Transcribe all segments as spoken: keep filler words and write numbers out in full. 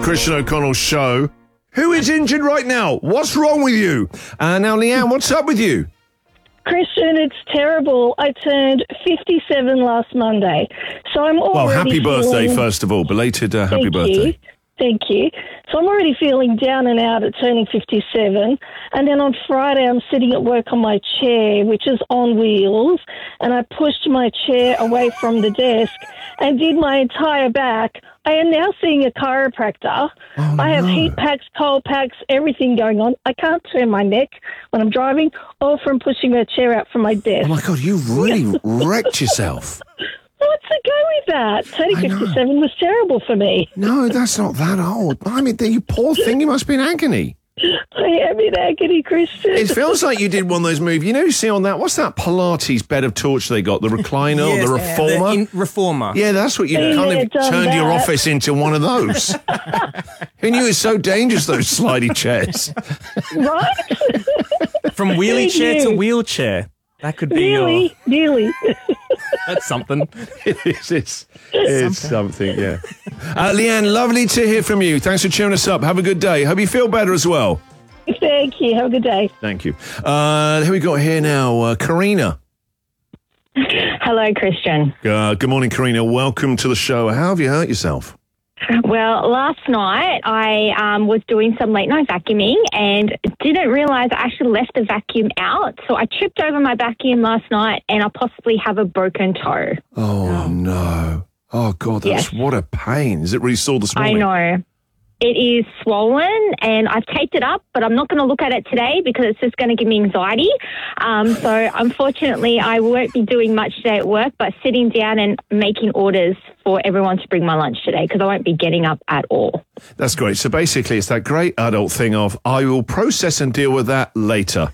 Christian O'Connell Show. Who is injured right now? What's wrong with you? Uh, now, Leanne, what's up with you? Christian, it's terrible. I turned fifty-seven last Monday, so I'm already Well, happy birthday, feeling... first of all. Belated uh, happy Thank birthday. You. Thank you. So I'm already feeling down and out at turning fifty-seven. And then on Friday, I'm sitting at work on my chair, which is on wheels, and I pushed my chair away from the desk and did my entire back. I am now seeing a chiropractor. Oh, I have no. heat packs, cold packs, everything going on. I can't turn my neck when I'm driving or from pushing a chair out from my desk. Oh, my God, you really wrecked yourself. What's to go with that? Turning fifty-seven was terrible for me. No, that's not that old. I mean, you poor thing, you must be in agony. I am in agony, Christian. It feels like you did one of those moves. You know, you see on that, what's that Pilates bed of torture they got? The recliner Yes, or the reformer? the in- reformer. Yeah, that's what you Been kind there, of done turned your that. office into one of those. Who knew it's so dangerous, those slidey chairs? Right? From wheelie Thank chair to you. wheelchair. That could be Really? Really? your... That's something. It is. It's, it's something, yeah. Uh, Leanne, lovely to hear from you. Thanks for cheering us up. Have a good day. Hope you feel better as well. Thank you. Have a good day. Thank you. Uh, who we got here now? Uh, Karina. Hello, Christian. Uh, good morning, Karina. Welcome to the show. How have you hurt yourself? Well, last night I um, was doing some late night vacuuming and didn't realise I actually left the vacuum out. So I tripped over my vacuum last night and I possibly have a broken toe. Oh, no. Oh, God, that's Yes. what a pain. Is it really sore this morning? I know. It is swollen and I've taped it up, but I'm not going to look at it today because it's just going to give me anxiety. Um, so unfortunately, I won't be doing much today at work, but sitting down and making orders for everyone to bring my lunch today because I won't be getting up at all. That's great. So basically, it's that great adult thing of, I will process and deal with that later.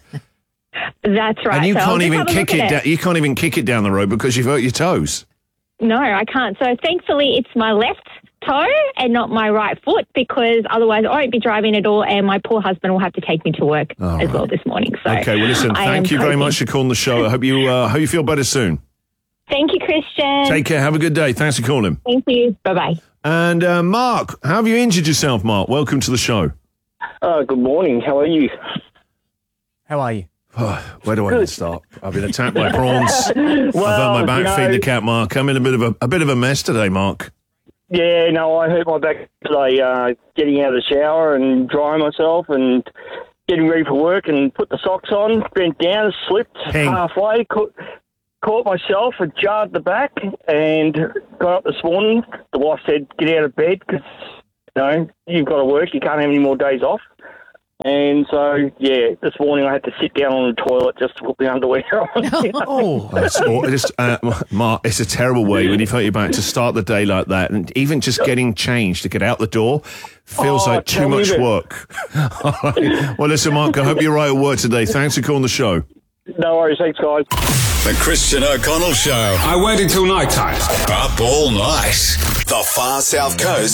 That's right. And you So I'll can't just even have a kick look it, at da- you can't even kick it down the road because you've hurt your toes. No, I can't. So thankfully it's my left toe and not my right foot because otherwise I won't be driving at all and my poor husband will have to take me to work All as right. well this morning. So Okay, well, listen, I am thank you very coping. much for calling the show. I hope you, uh, hope you feel better soon. Thank you, Christian. Take care. Have a good day. Thanks for calling. Thank you. Bye-bye. And uh, Mark, how have you injured yourself, Mark? Welcome to the show. Uh, good morning. How are you? How are you? Where do I even start? I've been attacked by prawns. I've hurt my back you know- feeding the cat, Mark. I'm in a bit of a, a bit of a mess today, Mark. Yeah, no, I hurt my back today uh, getting out of the shower and drying myself and getting ready for work and put the socks on, bent down, slipped Ping. halfway, caught, caught myself and jarred the back and got up this morning. The wife said, get out of bed because, you know, you've got to work. You can't have any more days off. And so, yeah, this morning I had to sit down on the toilet just to put my underwear on. Oh, That's aw- just, uh, Mark, it's a terrible way when you've hurt your back to start the day like that. And even just getting changed to get out the door feels Oh, like too tell me much about it. work. All right. Well, listen, Mark, I hope you're right at work today. Thanks for calling the show. No worries. Thanks, guys. The Christian O'Connell Show. I waited till night time. Up all night. The Far South Coast